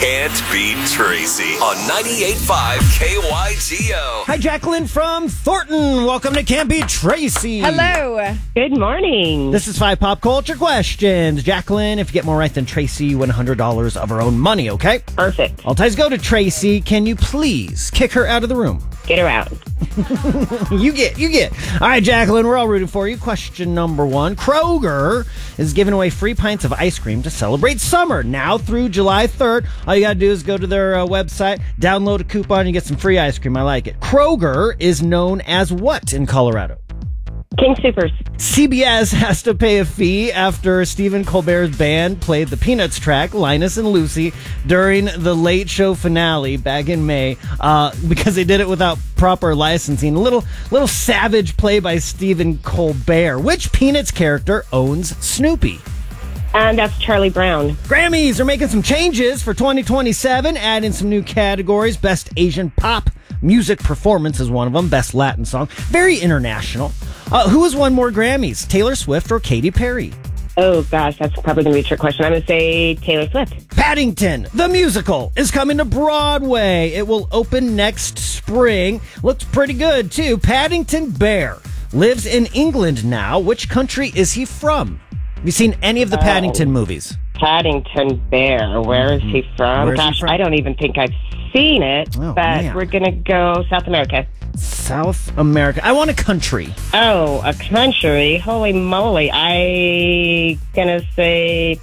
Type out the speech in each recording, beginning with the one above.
Can't Beat Tracy on 98.5 KYGO. Hi, Jacqueline from Thornton. Welcome to Can't Beat Tracy. Hello. Good morning. This is 5 pop culture questions. Jacqueline, if you get more right than Tracy, you win $100 of her own money, okay? Perfect. All ties go to Tracy. Can you please kick her out of the room? Get her out. You get. All right, Jacqueline, we're all rooting for you. Question number 1. Kroger is giving away free pints of ice cream to celebrate summer now through July 3rd. All you got to do is go to their website, download a coupon, and get some free ice cream. I like it. Kroger is known as what in Colorado? King Supers. CBS has to pay a fee after Stephen Colbert's band played the Peanuts track, Linus and Lucy, during the Late Show finale back in May because they did it without proper licensing. A little savage play by Stephen Colbert. Which Peanuts character owns Snoopy? And that's Charlie Brown. Grammys are making some changes for 2027, adding some new categories. Best Asian Pop Music Performance is one of them. Best Latin Song. Very international. Who has won more Grammys, Taylor Swift or Katy Perry? Oh, gosh, that's probably going to be a trick question. I'm going to say Taylor Swift. Paddington, the musical, is coming to Broadway. It will open next spring. Looks pretty good, too. Paddington Bear lives in England now. Which country is he from? Have you seen any of the Paddington movies? Paddington Bear. Where is he from? Where is he Gosh, from? I don't even think I've seen it, Oh, but man. we're going to go South America. South America. I want a country. Oh, a country. Holy moly. I going to say,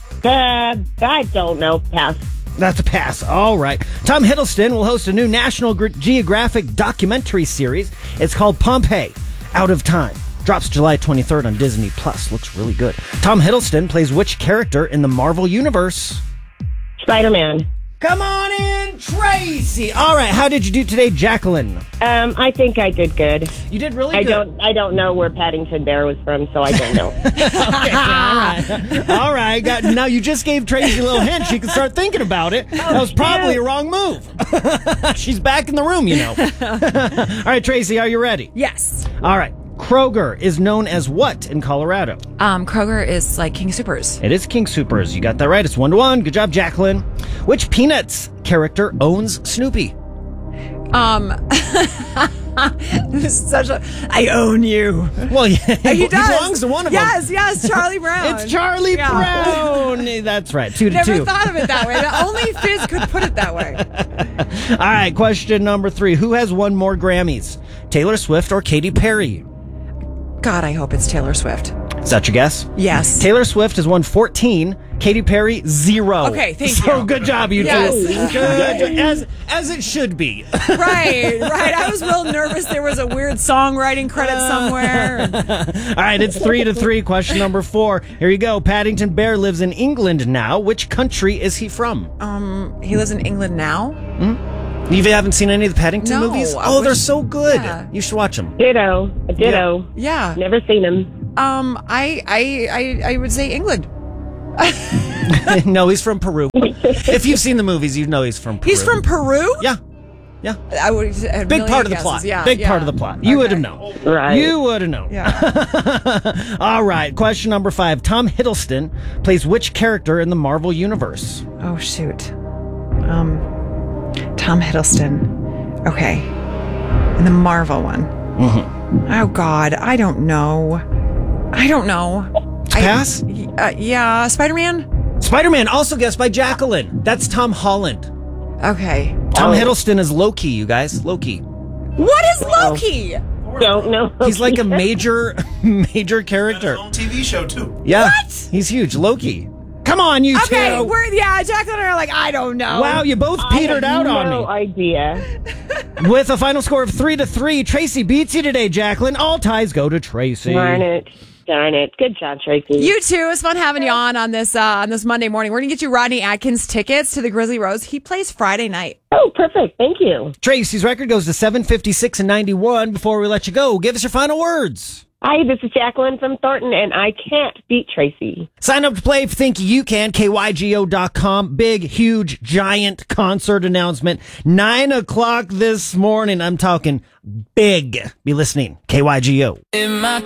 I don't know. Pass. That's a pass. All right. Tom Hiddleston will host a new National Geographic documentary series. It's called Pompeii, Out of Time. Drops July 23rd on Disney+. Looks really good. Tom Hiddleston plays which character in the Marvel Universe? Spider-Man. Come on in, Tracy. All right. How did you do today, Jacqueline? I think I did good. You did really I good. don't know where Paddington Bear was from, so I don't know. All right. Now you just gave Tracy a little hint. She can start thinking about it. That was probably a wrong move. She's back in the room, you know. All right, Tracy, are you ready? Yes. All right. Kroger is known as what in Colorado? Kroger is like King Supers. It is King Supers. You got that right. It's 1-1. Good job, Jacqueline. Which Peanuts character owns Snoopy? This is such a. I own you. Well, yeah, He does. belongs to one of them. Yes, Charlie Brown. It's Charlie Brown. That's right. 2-2. Never thought of it that way. Only Fizz could put it that way. All right. Question number 3. Who has won more Grammys? Taylor Swift or Katy Perry? God, I hope it's Taylor Swift. Is that your guess? Yes. Taylor Swift has won 14. Katy Perry, 0. Okay, thank So you. good job, you Yes. two. Good. As it should be. Right. I was real nervous. There was a weird songwriting credit somewhere. All right, it's 3-3. Question number 4. Here you go. Paddington Bear lives in England now. Which country is he from? He lives in England now. You haven't seen any of the Paddington No, movies? I Oh, they're wish- so good. yeah. You should watch them. Ditto. Yeah. Never seen him. I would say England. No, he's from Peru. If you've seen the movies, you know he's from Peru. He's from Peru? Yeah. I would have a Big million part of the guesses. plot. Yeah, Big yeah. part of the plot. You would have Okay. known. Right. You would have known. Yeah. All right. Question number 5. Tom Hiddleston plays which character in the Marvel Universe? Oh, shoot. Tom Hiddleston. Okay. And the Marvel one. Mm-hmm. Oh, God. I don't know. Pass? Yeah. Spider-Man? Spider-Man, also guessed by Jacqueline. That's Tom Holland. Okay. Tom Hiddleston is Loki, you guys. Loki. What is Loki? Don't know. He's like a major character. His own TV show too. Yeah. What? He's huge. Loki. Come on, you Okay, two. Jacqueline and I are like, I don't know. Wow, you both petered out on No me. idea. With a final score of 3-3, Tracy beats you today, Jacqueline. All ties go to Tracy. Darn it. Good job, Tracy. You too. It was fun having you on this Monday morning. We're gonna get you Rodney Atkins tickets to the Grizzly Rose. He plays Friday night. Oh, perfect. Thank you. Tracy's record goes to 756-91. Before we let you go, give us your final words. Hi, this is Jacqueline from Thornton, and I can't beat Tracy. Sign up to play if you think you can. KYGO.com. Big, huge, giant concert announcement. 9 o'clock this morning. I'm talking big. Be listening. KYGO. In my